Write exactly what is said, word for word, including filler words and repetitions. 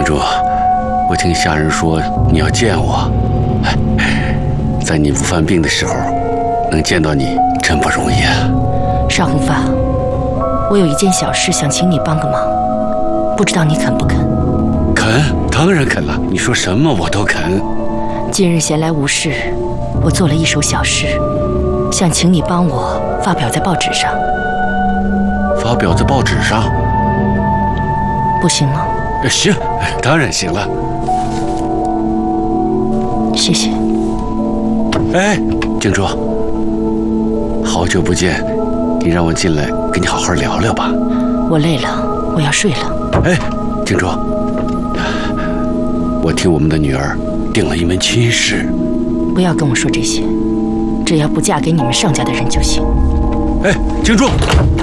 珠，我听下人说你要见我，在你不犯病的时候，能见到你真不容易啊。 邵恒发，我有一件小事想请你帮个忙，不知道你肯不肯？ 肯，当然肯了。你说什么我都肯。 近日闲来无事，我做了一首小诗，想请你帮我发表在报纸上。 发表在报纸上？ 不行吗？ 行，当然行了。 谢谢。 哎，静珠，好久不见，你让我进来跟你好好聊聊吧。 我累了，我要睡了。 哎，静珠，我替我们的女儿定了一门亲事。 不要跟我说这些，只要不嫁给你们尚家的人就行。 哎，静珠。